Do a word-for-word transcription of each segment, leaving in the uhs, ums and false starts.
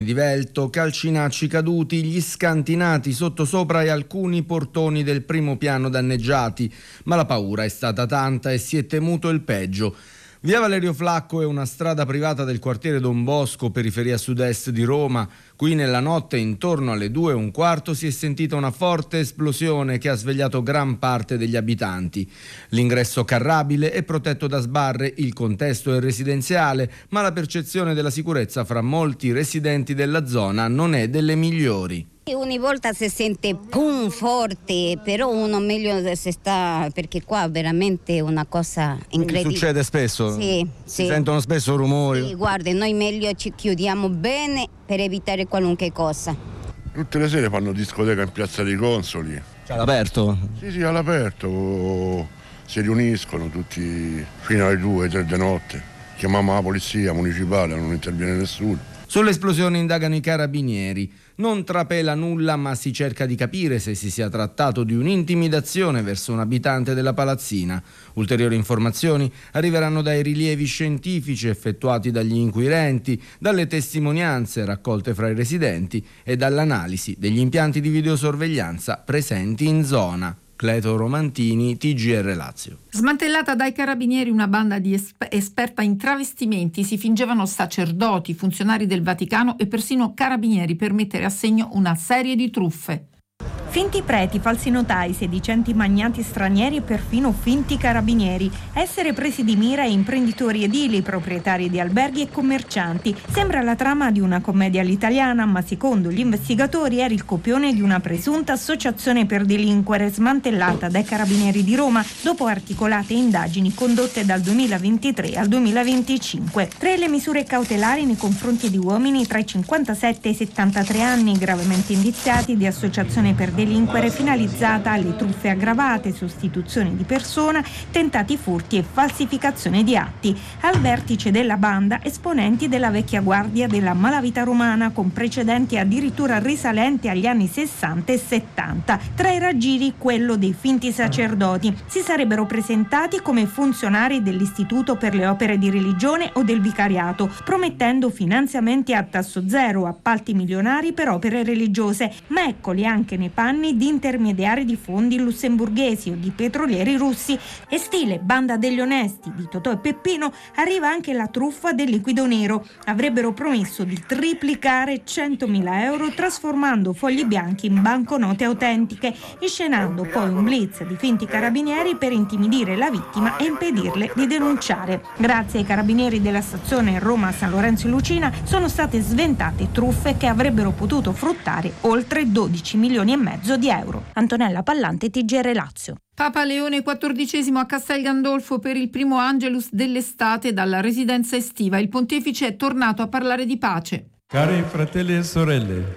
di Velto, calcinacci caduti, gli scantinati sottosopra e alcuni portoni del primo piano danneggiati, ma la paura è stata tanta e si è temuto il peggio. Via Valerio Flacco è una strada privata del quartiere Don Bosco, periferia sud-est di Roma. Qui nella notte, intorno alle due e un quarto, si è sentita una forte esplosione che ha svegliato gran parte degli abitanti. L'ingresso carrabile è protetto da sbarre, il contesto è residenziale, ma la percezione della sicurezza fra molti residenti della zona non è delle migliori. Ogni volta si sente pum forte, però uno meglio se sta, perché qua veramente è una cosa incredibile. Quindi succede spesso? Sì, si sì. sentono spesso rumori? Sì, guarda, noi meglio ci chiudiamo bene per evitare qualunque cosa. Tutte le sere fanno discoteca in Piazza dei Consoli. Cioè all'aperto? Sì, sì, all'aperto. Si riuniscono tutti fino alle due, tre di notte. Chiamiamo la polizia municipale, non interviene nessuno. Sull'esplosione indagano i carabinieri. Non trapela nulla, ma si cerca di capire se si sia trattato di un'intimidazione verso un abitante della palazzina. Ulteriori informazioni arriveranno dai rilievi scientifici effettuati dagli inquirenti, dalle testimonianze raccolte fra i residenti e dall'analisi degli impianti di videosorveglianza presenti in zona. Cleto Romantini, T G R Lazio. Smantellata dai carabinieri una banda di esp- esperta in travestimenti, si fingevano sacerdoti, funzionari del Vaticano e persino carabinieri per mettere a segno una serie di truffe. Finti preti, falsi notai, sedicenti magnati stranieri e perfino finti carabinieri. Essere presi di mira imprenditori edili, proprietari di alberghi e commercianti. Sembra la trama di una commedia all'italiana, ma secondo gli investigatori era il copione di una presunta associazione per delinquere smantellata dai carabinieri di Roma dopo articolate indagini condotte dal duemilaventitré al duemilaventicinque. Tre le misure cautelari nei confronti di uomini tra i cinquantasette e i settantatré anni gravemente indiziati di associazione per delinquere delinquere finalizzata alle truffe aggravate, sostituzione di persona, tentati furti e falsificazione di atti. Al vertice della banda esponenti della vecchia guardia della malavita romana con precedenti addirittura risalenti agli anni sessanta e settanta. Tra i raggiri quello dei finti sacerdoti. Si sarebbero presentati come funzionari dell'Istituto per le opere di religione o del vicariato, promettendo finanziamenti a tasso zero, appalti milionari per opere religiose, ma eccoli anche nei panni di intermediari di fondi lussemburghesi o di petrolieri russi. E stile banda degli onesti di Totò e Peppino arriva anche la truffa del liquido nero. Avrebbero promesso di triplicare centomila euro trasformando fogli bianchi in banconote autentiche, inscenando poi un blitz di finti carabinieri per intimidire la vittima e impedirle di denunciare. Grazie ai carabinieri della stazione Roma San Lorenzo in Lucina sono state sventate truffe che avrebbero potuto fruttare oltre dodici milioni e mezzo di euro. Antonella Pallante, T G R Lazio. Papa Leone quattordicesimo a Castel Gandolfo per il primo Angelus dell'estate dalla residenza estiva. Il pontefice è tornato a parlare di pace. Cari fratelli e sorelle,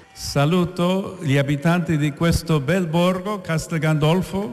saluto gli abitanti di questo bel borgo, Castel Gandolfo,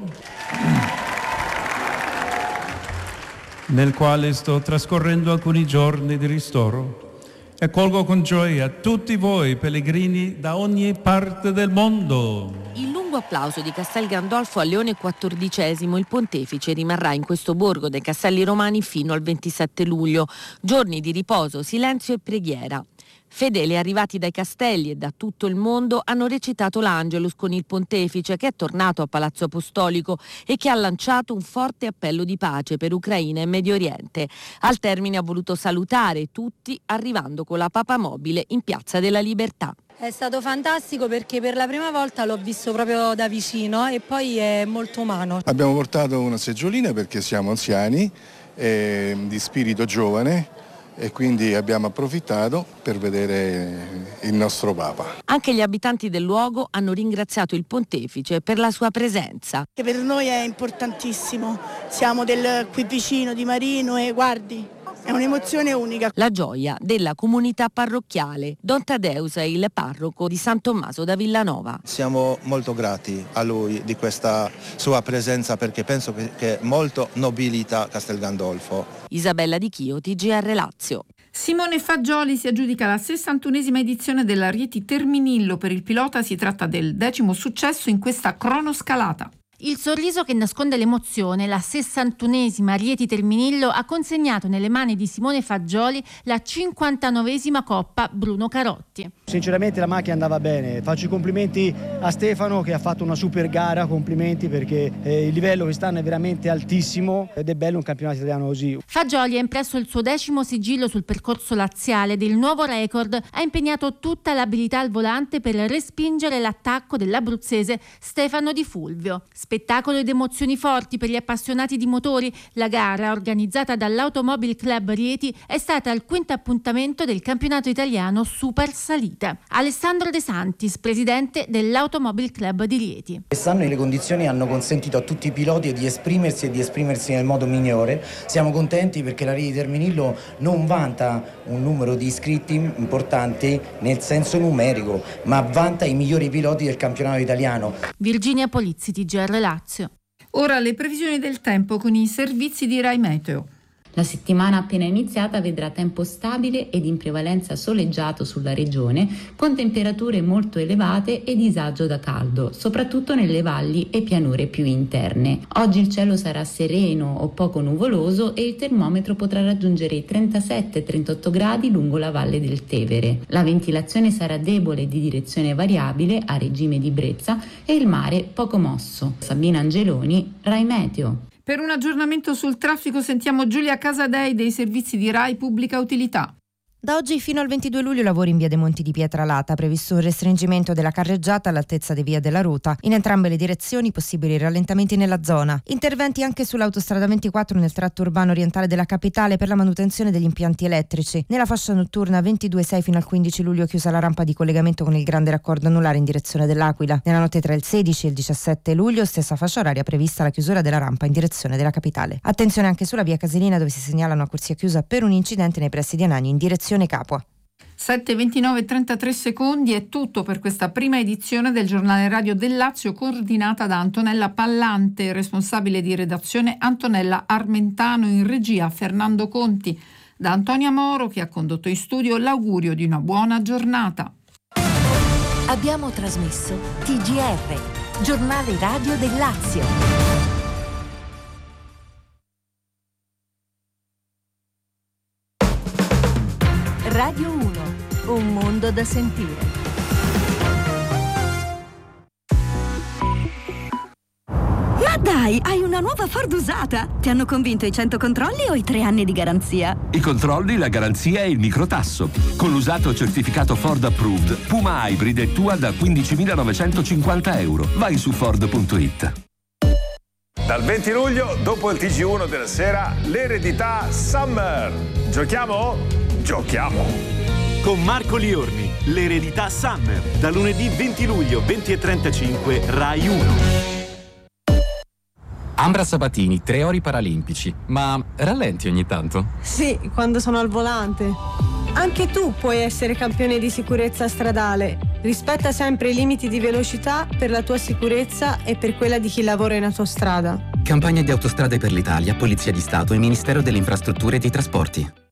nel quale sto trascorrendo alcuni giorni di ristoro. E colgo con gioia tutti voi pellegrini da ogni parte del mondo. Il lungo applauso di Castel Gandolfo a Leone quattordicesimo, il pontefice rimarrà in questo borgo dei Castelli Romani fino al ventisette luglio, giorni di riposo, silenzio e preghiera. Fedeli arrivati dai castelli e da tutto il mondo hanno recitato l'Angelus con il pontefice che è tornato a Palazzo Apostolico e che ha lanciato un forte appello di pace per Ucraina e Medio Oriente. Al termine ha voluto salutare tutti arrivando con la papamobile in Piazza della Libertà. È stato fantastico perché per la prima volta l'ho visto proprio da vicino e poi è molto umano. Abbiamo portato una seggiolina perché siamo anziani, eh, di spirito giovane, e quindi abbiamo approfittato per vedere il nostro Papa. Anche gli abitanti del luogo hanno ringraziato il pontefice per la sua presenza. Che per noi è importantissimo, siamo del qui vicino di Marino e guardi, è un'emozione unica. La gioia della comunità parrocchiale. Don Tadeus è il parroco di San Tommaso da Villanova. Siamo molto grati a lui di questa sua presenza perché penso che, che molto nobilita Castel Gandolfo. Isabella Di Chio, T G R Lazio. Simone Fagioli si aggiudica la sessantunesima edizione della Rieti Terminillo. Per il pilota si tratta del decimo successo in questa cronoscalata. Il sorriso che nasconde l'emozione, la sessantunesima Rieti Terminillo ha consegnato nelle mani di Simone Fagioli la cinquantanovesima Coppa Bruno Carotti. Sinceramente la macchina andava bene, faccio i complimenti a Stefano che ha fatto una super gara, complimenti perché eh, il livello quest'anno è veramente altissimo ed è bello un campionato italiano così. Fagioli ha impresso il suo decimo sigillo sul percorso laziale ed il nuovo record ha impegnato tutta l'abilità al volante per respingere l'attacco dell'abruzzese Stefano Di Fulvio. Spettacolo ed emozioni forti per gli appassionati di motori, la gara organizzata dall'Automobile Club Rieti è stata il quinto appuntamento del campionato italiano Super Salita. Alessandro De Santis, presidente dell'Automobile Club di Rieti. Quest'anno le condizioni hanno consentito a tutti i piloti di esprimersi e di esprimersi nel modo migliore. Siamo contenti perché la Rieti Terminillo non vanta un numero di iscritti importanti nel senso numerico, ma vanta i migliori piloti del campionato italiano. Virginia Polizzi, T G R Lazio. Ora le previsioni del tempo con i servizi di Rai Meteo. La settimana appena iniziata vedrà tempo stabile ed in prevalenza soleggiato sulla regione, con temperature molto elevate e disagio da caldo, soprattutto nelle valli e pianure più interne. Oggi il cielo sarà sereno o poco nuvoloso e il termometro potrà raggiungere i trentasette trentotto gradi lungo la valle del Tevere. La ventilazione sarà debole di direzione variabile a regime di brezza e il mare poco mosso. Sabina Angeloni, Rai Meteo. Per un aggiornamento sul traffico sentiamo Giulia Casadei dei servizi di Rai Pubblica Utilità. Da oggi fino al ventidue luglio lavori in via dei Monti di Pietralata, previsto un restringimento della carreggiata all'altezza di via della Ruta. In entrambe le direzioni possibili rallentamenti nella zona. Interventi anche sull'autostrada ventiquattro nel tratto urbano orientale della capitale per la manutenzione degli impianti elettrici. Nella fascia notturna ventidue sei fino al quindici luglio chiusa la rampa di collegamento con il grande raccordo anulare in direzione dell'Aquila. Nella notte tra il sedici e il diciassette luglio stessa fascia oraria prevista la chiusura della rampa in direzione della capitale. Attenzione anche sulla via Casilina dove si segnala una corsia chiusa per un incidente nei pressi di Anagni in direzione Capua. sette e ventinove e trentatré secondi è tutto per questa prima edizione del giornale radio del Lazio, coordinata da Antonella Pallante, responsabile di redazione Antonella Armentano, in regia Fernando Conti. Da Antonia Moro, che ha condotto in studio, l'augurio di una buona giornata. Abbiamo trasmesso T G R, giornale radio del Lazio. Radio uno, un mondo da sentire. Ma dai, hai una nuova Ford usata! Ti hanno convinto i cento controlli o i tre anni di garanzia? I controlli, la garanzia e il microtasso. Con l'usato certificato Ford Approved, Puma Hybrid è tua da quindicimilanovecentocinquanta euro. Vai su Ford punto it. Dal venti luglio, dopo il T G uno della sera, l'eredità Summer. Giochiamo? Giochiamo! Con Marco Liorni, l'eredità Summer, da lunedì venti luglio, venti e trentacinque, Rai uno. Ambra Sabatini, tre ori paralimpici, ma rallenti ogni tanto? Sì, quando sono al volante. Anche tu puoi essere campione di sicurezza stradale. Rispetta sempre i limiti di velocità per la tua sicurezza e per quella di chi lavora in autostrada. Campagna di Autostrade per l'Italia, Polizia di Stato e Ministero delle Infrastrutture e dei Trasporti.